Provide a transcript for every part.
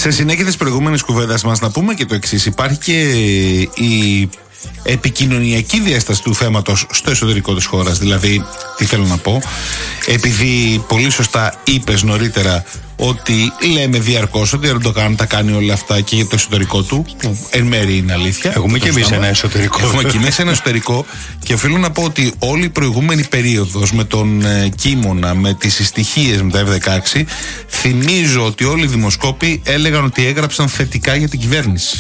Σε συνέχεια της προηγούμενης κουβέντας μας να πούμε και το εξής. Υπάρχει και η επικοινωνιακή διάσταση του θέματος στο εσωτερικό της χώρας. Δηλαδή, τι θέλω να πω, επειδή πολύ σωστά είπες νωρίτερα ότι λέμε διαρκώς ότι ο Ερντογάν τα κάνει όλα αυτά και για το εσωτερικό του, που εν μέρει είναι αλήθεια. Έχουμε και εμείς ένα εσωτερικό. Έχουμε και εμείς ένα εσωτερικό, και οφείλω να πω ότι όλη η προηγούμενη περίοδος με τον Κίμωνα, με τις συστοιχίες με τα F-16, θυμίζω ότι όλοι οι δημοσκόποι έλεγαν ότι έγραψαν θετικά για την κυβέρνηση.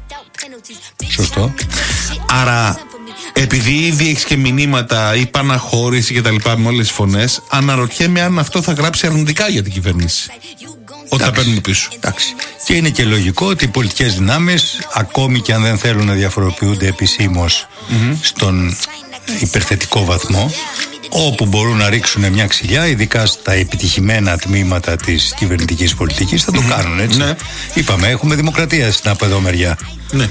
Σωστό. Άρα, επειδή ήδη έχεις και μηνύματα ή παναχώρηση και τα λοιπά με όλες τις φωνές, αναρωτιέμαι αν αυτό θα γράψει αρνητικά για την κυβέρνηση. Ότι τα παίρνουμε πίσω. Εντάξει. Και είναι και λογικό ότι οι πολιτικές δυνάμεις, ακόμη και αν δεν θέλουν να διαφοροποιούνται επισήμως στον υπερθετικό βαθμό, όπου μπορούν να ρίξουν μια ξυλιά, ειδικά στα επιτυχημένα τμήματα της κυβερνητικής πολιτικής, θα το κάνουν, έτσι. Ναι. Είπαμε, έχουμε δημοκρατία στην από εδώ μεριά. Ναι.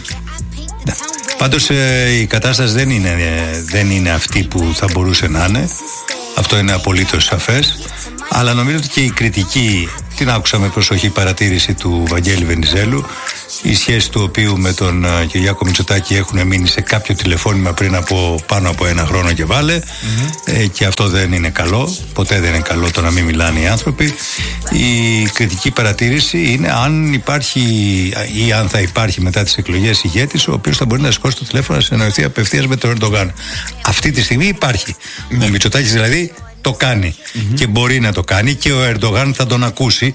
Πάντως η κατάσταση δεν είναι αυτή που θα μπορούσε να είναι. Αυτό είναι απολύτως σαφές. Αλλά νομίζω ότι και η κριτική, την άκουσα με προσοχή παρατήρηση του Βαγγέλη Βενιζέλου, η σχέση του οποίου με τον Κυριάκο Μητσοτάκη έχουν μείνει σε κάποιο τηλεφώνημα πριν από πάνω από ένα χρόνο και βάλε, και αυτό δεν είναι καλό. Ποτέ δεν είναι καλό το να μην μιλάνε οι άνθρωποι. Η κριτική παρατήρηση είναι αν υπάρχει ή αν θα υπάρχει μετά τις εκλογές ηγέτης ο οποίος θα μπορεί να σηκώσει το τηλέφωνο να συνεννοηθεί απευθείας με τον Ερντογάν. Αυτή τη στιγμή υπάρχει. Ο Μητσοτάκης δηλαδή το κάνει και μπορεί να το κάνει, και ο Ερντογάν θα τον ακούσει,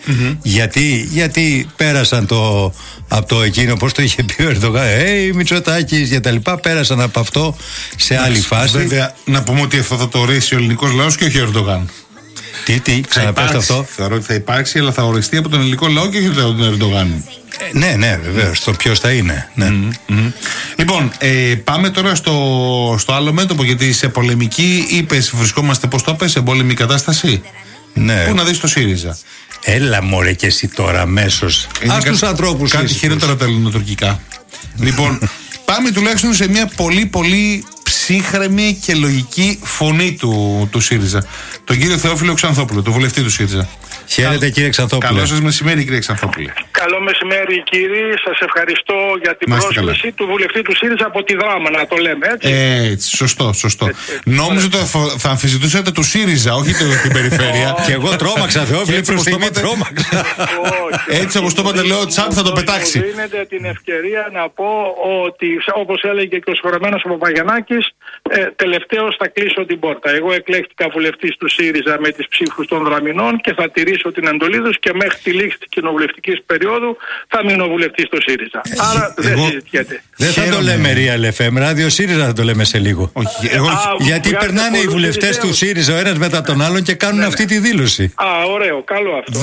γιατί πέρασαν από το εκείνο, πώς το είχε πει ο Ερντογάν, Μητσοτάκης και τα λοιπά, πέρασαν από αυτό σε άλλη φάση. Βέβαια, να πούμε ότι αυτό θα το ορίσει ο ελληνικός λαός και όχι ο Ερντογάν. Τι, ξαναπέστε αυτό. Θεωρώ ότι θα υπάρξει, αλλά θα οριστεί από τον ελληνικό λαό και όχι από τον Ερντογάν. Ναι, βεβαίως. Το ποιος θα είναι. Ναι. Λοιπόν, πάμε τώρα στο άλλο μέτωπο, γιατί σε πολεμική είπες, βρισκόμαστε, πώς το πες, σε πολεμική κατάσταση. Ναι. Πού να δεις το ΣΥΡΙΖΑ. Έλα μωρέ και εσύ τώρα αμέσως. Ας τους ανθρώπους. Κάτι χειρότερα τα ελληνοτουρκικά. Λοιπόν, πάμε τουλάχιστον σε μια πολύ πολύ ψύχρεμη και λογική φωνή του ΣΥΡΙΖΑ. Τον κύριο Θεόφιλο Ξανθόπουλο, τον βουλευτή του ΣΥΡΙΖΑ. Χαίρετε κύριε Ξανθόπουλε. Καλό σας μεσημέρι κύριε Ξανθόπουλε. Καλό μεσημέρι κύριε, σας ευχαριστώ για την πρόσκληση του βουλευτή του ΣΥΡΙΖΑ από τη Δράμα, να το λέμε έτσι. Έτσι, σωστό. Νόμιζα ότι θα αμφισβητούσατε του ΣΥΡΙΖΑ, όχι την περιφέρεια. Και εγώ τρόμαξα, Θεόφιλε, προς στιγμή τρόμαξα. Έτσι όπως το είπατε, λέω ότι Τσάμπ θα το πετάξει. Μου δίνετε την ευκαιρία να πω ότι, όπως έλεγε και ο συγχωρεμένος ο Παπαγιαννάκης, τελευταίος θα κλείσω την πόρτα. Εγώ εκλέχτηκα βουλευτής του ΣΥΡΙΖΑ με τις ψήφους των Δραμηνών και θα τηρήσω την εντολή τους, και μέχρι τη λήξη της κοινοβουλευτικής περίοδου θα μείνω βουλευτής του ΣΥΡΙΖΑ. Άρα δεν συζητιέται. Δεν θα το λέμε Real FM, ράδιο ΣΥΡΙΖΑ θα το λέμε σε λίγο. Γιατί περνάνε οι βουλευτές του ΣΥΡΙΖΑ ο ένας μετά τον άλλον και κάνουν αυτή τη δήλωση. Ωραίο, καλό αυτό.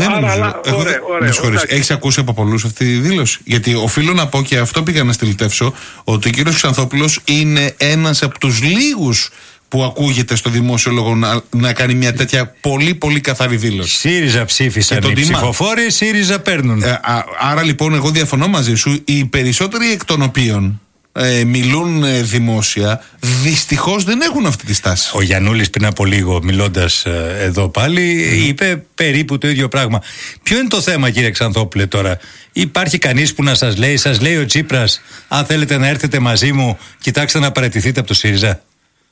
Με συγχωρείς, έχεις ακούσει από πολλούς αυτή τη δήλωση? Γιατί οφείλω να πω, και αυτό πήγα να στυλιτεύσω, ότι ο κύριος Ξανθόπουλος είναι ένας από τους λίγους που ακούγεται στο δημόσιο λόγο να κάνει μια τέτοια πολύ πολύ καθαρή δήλωση. ΣΥΡΙΖΑ ψήφισαν οι ψηφοφόροι, ΣΥΡΙΖΑ παίρνουν. Άρα λοιπόν εγώ διαφωνώ μαζί σου. Οι περισσότεροι εκ των οποίων μιλούν δημόσια, δυστυχώς δεν έχουν αυτή τη στάση. Ο Γιαννούλης πριν από λίγο, μιλώντας εδώ πάλι, είπε περίπου το ίδιο πράγμα. Ποιο είναι το θέμα κύριε Ξανθόπουλε τώρα? Υπάρχει κανείς που να σας λέει ο Τσίπρας, αν θέλετε να έρθετε μαζί μου, κοιτάξτε να παραιτηθείτε από το ΣΥΡΙΖΑ?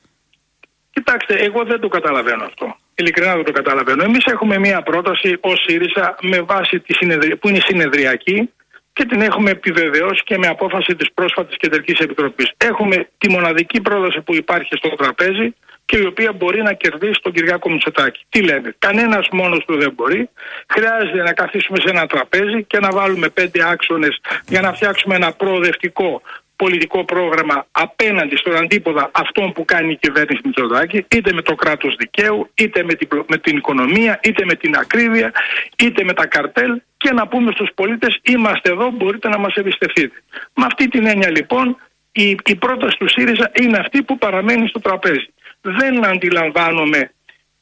Κοιτάξτε, εγώ δεν το καταλαβαίνω αυτό. Ειλικρινά δεν το καταλαβαίνω. Εμείς έχουμε μία πρόταση ως ΣΥΡΙΖΑ με βάση που είναι συνεδριακή, και την έχουμε επιβεβαιώσει και με απόφαση της πρόσφατης Κεντρικής Επιτροπής. Έχουμε τη μοναδική πρόταση που υπάρχει στο τραπέζι και η οποία μπορεί να κερδίσει τον Κυριάκο Μητσοτάκη. Τι λέμε? Κανένας μόνος του δεν μπορεί. Χρειάζεται να καθίσουμε σε ένα τραπέζι και να βάλουμε 5 άξονες για να φτιάξουμε ένα προοδευτικό πολιτικό πρόγραμμα απέναντι στον αντίποδα αυτών που κάνει η κυβέρνηση Μητσοτάκη, είτε με το κράτος δικαίου, είτε με την οικονομία, είτε με την ακρίβεια, είτε με τα καρτέλ, και να πούμε στους πολίτες, είμαστε εδώ, μπορείτε να μας εμπιστευτείτε. Με αυτή την έννοια λοιπόν η πρόταση του ΣΥΡΙΖΑ είναι αυτή που παραμένει στο τραπέζι. Δεν αντιλαμβάνομαι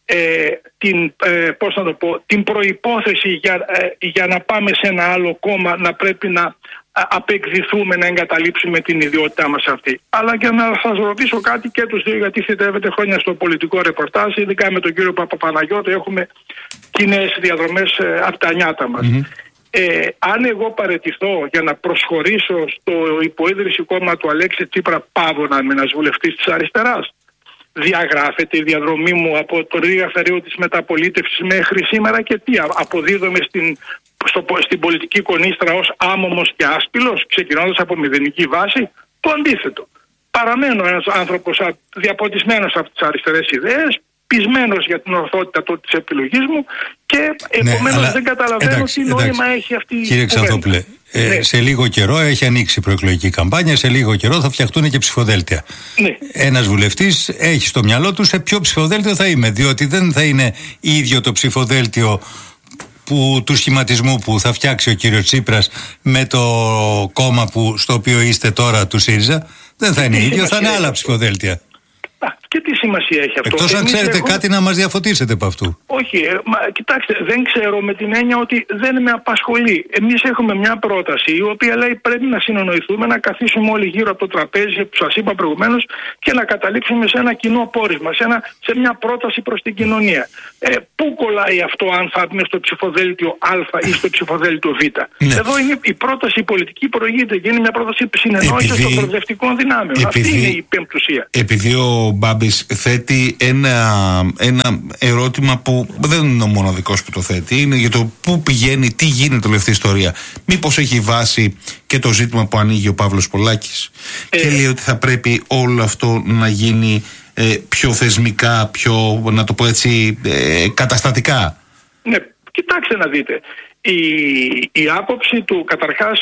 την προϋπόθεση για να πάμε σε ένα άλλο κόμμα να πρέπει να απεκδηθούμε, να εγκαταλείψουμε την ιδιότητά μας αυτή. Αλλά και να σας ρωτήσω κάτι και τους δύο, γιατί θητεύετε χρόνια στο πολιτικό ρεπορτάζ, ειδικά με τον κύριο Παπαπαναγιώτη έχουμε κοινές διαδρομές από τα νιάτα μας. Αν εγώ παραιτηθώ για να προσχωρήσω στο υποίδρυση κόμμα του Αλέξη Τσίπρα, πάβω να είμαι ένας βουλευτής της αριστεράς? Διαγράφεται η διαδρομή μου από το Ρίγα Φεραίου της μεταπολίτευσης μέχρι σήμερα και τι? Αποδίδομαι στην πολιτική κονίστρα ως άμωμος και άσπυλος, ξεκινώντας από μηδενική βάση? Το αντίθετο. Παραμένω ένας άνθρωπος διαποτισμένος από τις αριστερές ιδέες, πεισμένος για την ορθότητα της επιλογής μου και επομένως δεν καταλαβαίνω τι νόημα έχει αυτή η Κύριε Ξανθόπουλε, σε λίγο καιρό έχει ανοίξει η προεκλογική καμπάνια, σε λίγο καιρό θα φτιαχτούν και ψηφοδέλτια. Ναι. Ένας βουλευτής έχει στο μυαλό του σε ποιο ψηφοδέλτιο θα είμαι, διότι δεν θα είναι ίδιο το ψηφοδέλτιο του σχηματισμού που θα φτιάξει ο κύριος Τσίπρας με το κόμμα στο οποίο είστε τώρα, του ΣΥΡΙΖΑ. Δεν θα είναι ίδιο, θα είναι άλλα ψηφοδέλτια. Και τι σημασία έχει αυτό? Εκτός αν ξέρετε κάτι να μας διαφωτίσετε από αυτού. Όχι, κοιτάξτε, δεν ξέρω με την έννοια ότι δεν με απασχολεί. Εμείς έχουμε μια πρόταση η οποία λέει πρέπει να συνεννοηθούμε, να καθίσουμε όλοι γύρω από το τραπέζι που σας είπα προηγουμένως και να καταλήξουμε σε ένα κοινό πόρισμα, σε μια πρόταση προς την κοινωνία. Πού κολλάει αυτό, αν θα είναι στο ψηφοδέλτιο Α ή στο ψηφοδέλτιο Β? Ναι. Εδώ είναι η πρόταση πολιτική προηγείται και είναι μια πρόταση συνεννόησης των προοδευτικών δυνάμεων. Αυτή είναι η πεμπτουσία. Επειδή ο Μπάμπης θέτει ένα ερώτημα που δεν είναι ο μοναδικός που το θέτει, είναι για το πού πηγαίνει, τι γίνεται όλη αυτή η ιστορία. Μήπως έχει βάση και το ζήτημα που ανοίγει ο Παύλος Πολάκης και λέει ότι θα πρέπει όλο αυτό να γίνει πιο θεσμικά, πιο, να το πω έτσι, καταστατικά? Ναι, κοιτάξτε να δείτε. Η άποψη του καταρχάς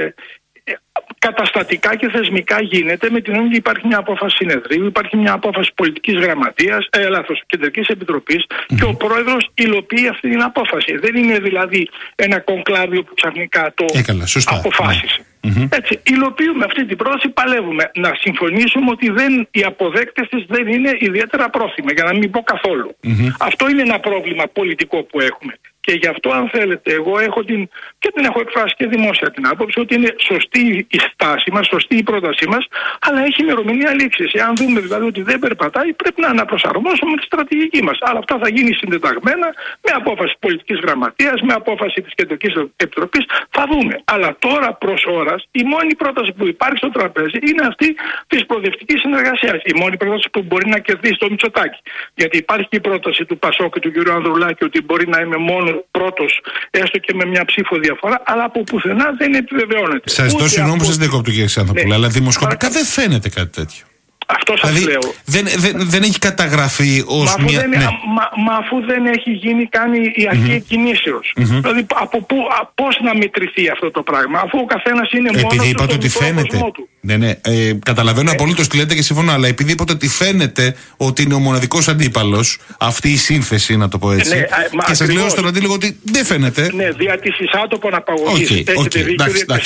καταστατικά και θεσμικά γίνεται με την έννοια ότι υπάρχει μια απόφαση συνεδρίου, υπάρχει μια απόφαση πολιτικής γραμματείας, κεντρικής επιτροπής και ο πρόεδρος υλοποιεί αυτή την απόφαση. Δεν είναι δηλαδή ένα κονκλάβιο που ξαφνικά το αποφάσισε. Έτσι, υλοποιούμε αυτή την πρόταση, παλεύουμε να συμφωνήσουμε ότι οι αποδέκτες της δεν είναι ιδιαίτερα πρόθυμοι, για να μην πω καθόλου. Αυτό είναι ένα πρόβλημα πολιτικό που έχουμε. Και γι' αυτό, αν θέλετε, εγώ έχω και την έχω εκφράσει και δημόσια την άποψη ότι είναι σωστή η στάση μας, σωστή η πρότασή μας, αλλά έχει ημερομηνία λήξης. Εάν δούμε δηλαδή ότι δεν περπατάει, πρέπει να αναπροσαρμόσουμε τη στρατηγική μας. Αλλά αυτά θα γίνει συντεταγμένα με απόφαση πολιτικής γραμματείας, με απόφαση της Κεντρικής Επιτροπής. Θα δούμε. Αλλά τώρα προς ώρας η μόνη πρόταση που υπάρχει στο τραπέζι είναι αυτή της προοδευτικής συνεργασίας. Η μόνη πρόταση που μπορεί να κερδίσει το Μητσοτάκη. Γιατί υπάρχει και η πρόταση του Πασόκ και του κ. Ανδρουλάκη ότι μπορεί να είμαι μόνο πρώτος, έστω και με μια ψήφο διαφορά, αλλά από πουθενά δεν επιβεβαιώνεται. Σας δώσω συγγνώμη που σας διακόπτω, κύριε Ξανθόπουλε, αλλά δημοσκοπικά δεν φαίνεται κάτι τέτοιο. Αυτό σας δηλαδή, λέω. Δεν έχει καταγραφεί ως μια... Μα αφού δεν έχει γίνει καν η αρχή εκκινήσεως. Δηλαδή πώς να μετρηθεί αυτό το πράγμα, αφού ο καθένας είναι μόνος επειδή είπατε ότι φαίνεται. του. Ναι, καταλαβαίνω απολύτως τι λέτε και συμφωνώ, αλλά επειδή είπατε ότι φαίνεται ότι είναι ο μοναδικός αντίπαλος, αυτή η σύνθεση, να το πω έτσι. Και σας λέω στον αντίλογο ότι δεν φαίνεται. Ναι, δια της εισάτοπων απαγωγής. Έχετε δίκιο.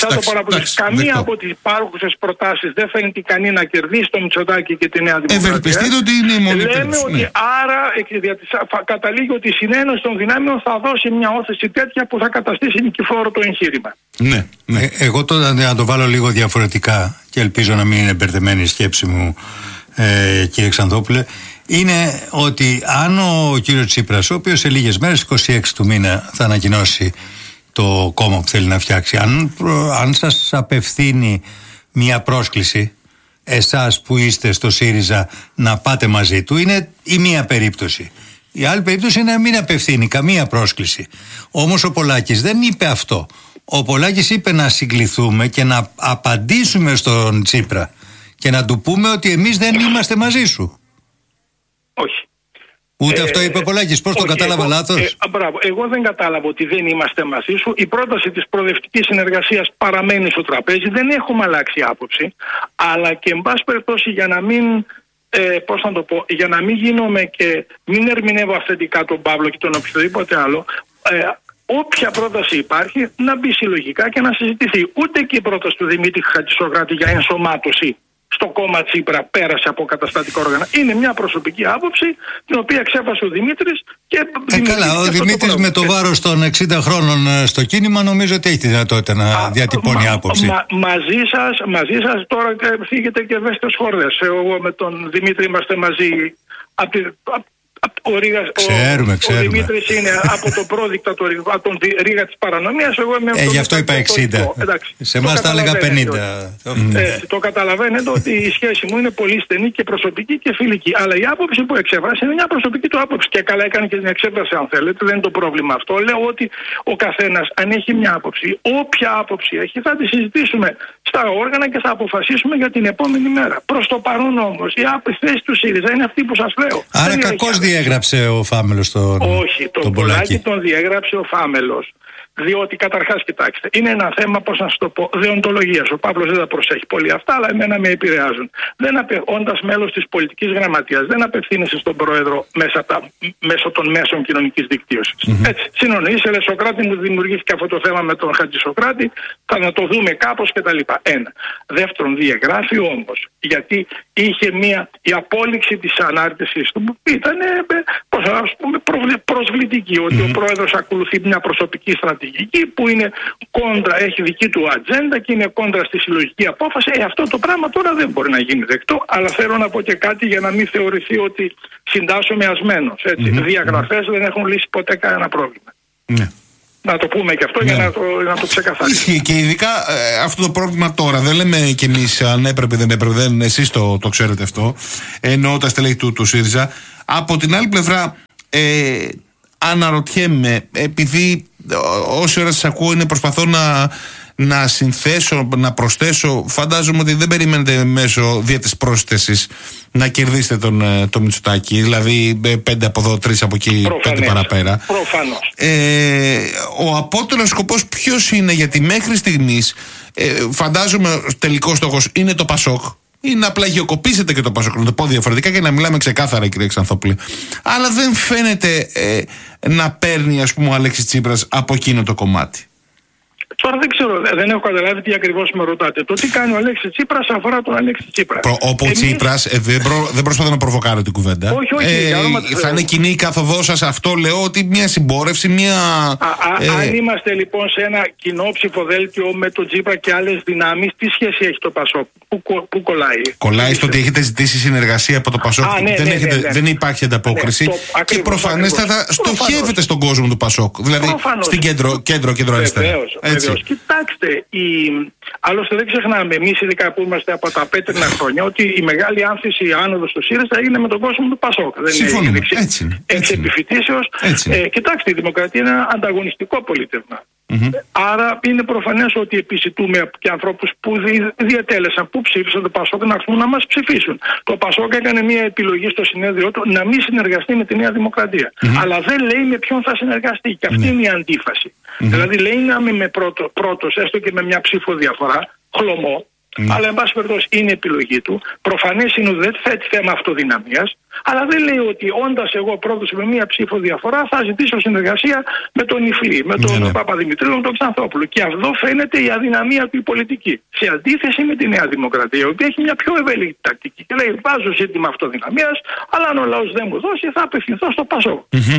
Καμία από τις υπάρχουσες προτάσεις δεν φαίνεται ικανή να κερδίσει το Μητσοτάκη και τη Νέα Δημοκρατία. Ευελπιστείτε ότι είναι η μόνη. Λέμε ότι άρα καταλήγει ότι η συνένωση των δυνάμεων θα δώσει μια όθηση τέτοια που θα καταστήσει νικηφόρο το εγχείρημα. Ναι. Εγώ τώρα να το βάλω λίγο διαφορετικά και ελπίζω να μην είναι μπερδεμένη η σκέψη μου, κύριε Ξανθόπουλε. Είναι ότι αν ο κύριος Τσίπρας, ο οποίος σε λίγες μέρες, 26 του μήνα, θα ανακοινώσει το κόμμα που θέλει να φτιάξει, αν σας απευθύνει μια πρόσκληση, εσάς που είστε στο ΣΥΡΙΖΑ, να πάτε μαζί του, είναι η μία περίπτωση. Η άλλη περίπτωση είναι να μην απευθύνει καμία πρόσκληση. Όμως ο Πολάκης δεν είπε αυτό. Ο Πολάκης είπε να συγκληθούμε και να απαντήσουμε στον Τσίπρα και να του πούμε ότι εμείς δεν είμαστε μαζί σου. Όχι. Ούτε αυτό είπε ο Πολάκης. Πώς το κατάλαβα λάθος? Μπράβο. Εγώ δεν κατάλαβα ότι δεν είμαστε μαζί σου. Η πρόταση της προοδευτικής συνεργασίας παραμένει στο τραπέζι. Δεν έχουμε αλλάξει άποψη. Αλλά και εν πάση περιπτώσει, για να μην για να μην γίνομαι και μην ερμηνεύω αυθεντικά τον Παύλο και τον οποιοδήποτε άλλο, όποια πρόταση υπάρχει να μπει συλλογικά και να συζητηθεί. Ούτε και η πρόταση του Δημήτρη Χατζησοκράτη για ενσωμάτωση στο κόμμα Τσίπρα πέρασε από καταστατικό όργανα. Είναι μια προσωπική άποψη την οποία ξέφασε ο Δημήτρης και... καλά, ο Δημήτρης με το βάρος των 60 χρόνων στο κίνημα νομίζω ότι έχει τη δυνατότητα να διατυπώνει άποψη. Μαζί σας τώρα φύγετε και βέστε χώρες. Εγώ με τον Δημήτρη είμαστε μαζί Ο Δημήτρης είναι από το προδικτατορικό, από τον Ρήγα της παρανομίας. Εγώ είμαι γι' αυτό είπα 60. Σε εμάς τα έλεγα 50. Το καταλαβαίνετε ότι η σχέση μου είναι πολύ στενή και προσωπική και φιλική. Αλλά η άποψη που εξέφρασε είναι μια προσωπική του άποψη. Και καλά έκανε και την εξέφρασε, αν θέλετε. Δεν είναι το πρόβλημα αυτό. Λέω ότι ο καθένας, αν έχει μια άποψη, όποια άποψη έχει, θα τη συζητήσουμε στα όργανα και θα αποφασίσουμε για την επόμενη μέρα. Προς το παρόν όμως, η θέση του ΣΥΡΙΖΑ είναι αυτή που σας λέω. Άρα κακώς διέγραψε ο Φάμελος τον Όχι, τον Πολάκη τον διέγραψε ο Φάμελος. Διότι καταρχάς, κοιτάξτε, είναι ένα θέμα, πώς να σου το πω, δεοντολογίας. Ο Παύλος δεν τα προσέχει πολύ αυτά, αλλά εμένα με επηρεάζουν. Όντας μέλος της πολιτικής γραμματείας, δεν απευθύνεσαι στον πρόεδρο μέσω των μέσων κοινωνικής δικτύωσης. Έτσι, συνονείσαι, λες, Σοκράτη, μου δημιουργήθηκε αυτό το θέμα με τον Χατζησοκράτη, θα να το δούμε κάπως κτλ. Ένα. Δεύτερον, διαγράφει όμως, γιατί είχε η απόλυξη της ανάρτησης του που ήταν, πώς να πούμε, προσβλητική, ότι ο πρόεδρος ακολουθεί μια προσωπική στρατηγική που είναι κόντρα, έχει δική του ατζέντα και είναι κόντρα στη συλλογική απόφαση. Αυτό το πράγμα τώρα δεν μπορεί να γίνει δεκτό, αλλά θέλω να πω και κάτι για να μην θεωρηθεί ότι συντάσσομαι ασμένος. Διαγραφές δεν έχουν λύσει ποτέ κανένα πρόβλημα. Να το πούμε και αυτό για να το ξεκαθαρίσουμε. Και ειδικά αυτό το πρόβλημα τώρα, δεν λέμε κι εμείς αν έπρεπε δεν έπρεπε, εσείς το ξέρετε αυτό, εννοώ τα στελέχη του ΣΥΡΙΖΑ. Από την άλλη πλευρά, αναρωτιέμαι, επειδή όση ώρα σας ακούω προσπαθώ να συνθέσω, να προσθέσω, φαντάζομαι ότι δεν περιμένετε μέσω δια της πρόσθεσης να κερδίσετε τον Μητσοτάκη, δηλαδή 5 από εδώ, 3 από εκεί, 5 παραπέρα. Προφανώς. Ο απότερος σκοπός ποιος είναι, γιατί μέχρι στιγμής φαντάζομαι τελικός στόχος είναι το Πασόκ. Ή να πλαγιοκοπήσετε και το Πασόκ, να το πω διαφορετικά και να μιλάμε ξεκάθαρα, κύριε Ξανθόπουλε. Αλλά δεν φαίνεται να παίρνει, ας πούμε, ο Αλέξης Τσίπρας από εκείνο το κομμάτι. Τώρα δεν ξέρω, δεν έχω καταλάβει τι ακριβώς με ρωτάτε. Το τι κάνει ο Αλέξης Τσίπρας αφορά τον Αλέξη Τσίπρα. Όπου ο Τσίπρας, δεν προσπαθώ να προβοκάρω την κουβέντα. Όχι, θα είναι κοινή η καθοδός σας, αυτό λέω, ότι μια συμπόρευση, μια. Αν είμαστε λοιπόν σε ένα κοινό ψηφοδέλτιο με τον Τσίπρα και άλλες δυνάμεις, τι σχέση έχει το Πασόκ, πού κολλάει? Κολλάει στο ότι έχετε ζητήσει συνεργασία από το Πασόκ, δεν υπάρχει ανταπόκριση και προφανέστατα στοχεύετε στον κόσμο του Πασόκ, δηλαδή στην κέντρο-αριστερά. Κοιτάξτε, άλλωστε δεν ξεχνάμε εμείς, ειδικά που είμαστε από τα πέτρινα χρόνια, ότι η μεγάλη άνθηση, η άνοδος του ΣΥΡΙΖΑ έγινε με τον κόσμο του Πασόκ. Συμφωνούμε. Εξ επιφυτίσεως. Κοιτάξτε, η δημοκρατία είναι ένα ανταγωνιστικό πολίτευμα. Άρα είναι προφανές ότι επισιτούμε και ανθρώπους που διατέλεσαν, που ψήφισαν το Πασόκ να έρθουν να μας ψηφίσουν. Το Πασόκ έκανε μια επιλογή στο συνέδριό του να μην συνεργαστεί με τη Νέα Δημοκρατία. Αλλά δεν λέει με ποιον θα συνεργαστεί. Και αυτή είναι η αντίφαση. Δηλαδή λέει να είμαι με πρώτος, έστω και με μια ψήφο διαφορά, χλωμό. Αλλά εν πάση περιπτώσει είναι επιλογή του. Προφανές είναι ότι δεν θέτει θέμα αυτοδυναμίας. Αλλά δεν λέει ότι όντας εγώ πρώτος με μία ψήφο διαφορά θα ζητήσω συνεργασία με τον Ιφλή, με τον Παπαδημητρίου, με τον Ξανθόπουλο. Και αυτό φαίνεται η αδυναμία του η πολιτική. Σε αντίθεση με τη Νέα Δημοκρατία, η οποία έχει μια πιο ευέλικτη τακτική. Και λέει: βάζω ζήτημα αυτοδυναμίας, αλλά αν ο λαός δεν μου δώσει, θα απευθυνθώ στο Πασόκ.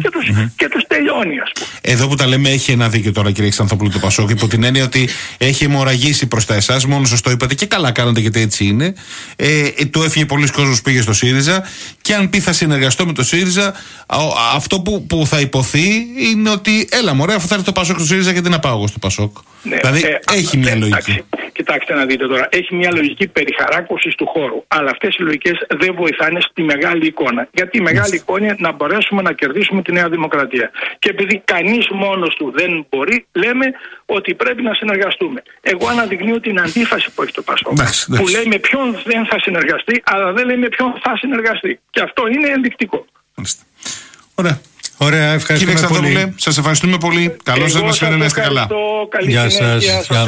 Και τους τελειώνει, ας πούμε. Εδώ που τα λέμε, έχει ένα δίκιο τώρα, κύριε Ξανθόπουλο, το Πασόκ, υπό την έννοια ότι έχει αιμορραγήσει προς τα εσάς. Μόνο σωστό είπατε και καλά κάνατε, γιατί έτσι είναι. Του έφυγε πολλοί κόσμος που πήγε στο ΣΥΡΙΖΑ. Και αν πει θα συνεργαστώ με το ΣΥΡΙΖΑ, αυτό που θα υποθεί είναι ότι έλα μωρέ, αφού θα έρθει το Πασόκ στο ΣΥΡΙΖΑ, γιατί να πάω εγώ στο Πασόκ. Δηλαδή έχει μια λογική. Κοιτάξτε να δείτε τώρα, έχει μια λογική περιχαράκωσης του χώρου. Αλλά αυτές οι λογικές δεν βοηθάνε στη μεγάλη εικόνα. Γιατί η μεγάλη εικόνα είναι να μπορέσουμε να κερδίσουμε τη Νέα Δημοκρατία. Και επειδή κανείς μόνος του δεν μπορεί, λέμε ότι πρέπει να συνεργαστούμε. Εγώ αναδεικνύω την αντίφαση που έχει το Πασόκ. Που λέει με ποιον δεν θα συνεργαστεί, αλλά δεν λέει με ποιον θα συνεργαστεί. Και αυτό είναι ενδεικτικό. Ωραία, ευχαριστούμε πολύ. Σας ευχαριστούμε πολύ. Καλό σας μεσημέρι, να είστε καλά. Γεια σας.